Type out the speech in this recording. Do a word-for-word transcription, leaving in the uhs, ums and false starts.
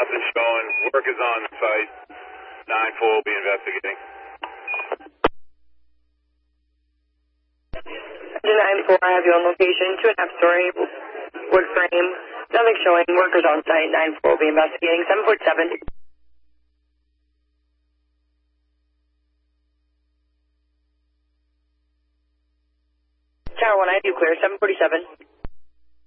Nothing showing. Work is on the site. nine four will be investigating. nine four, I have you on location. Two and a half story wood frame. Nothing showing. Workers on site. nine four will be investigating. seven foot seven. Tower one, I have you clear. seven forty-seven.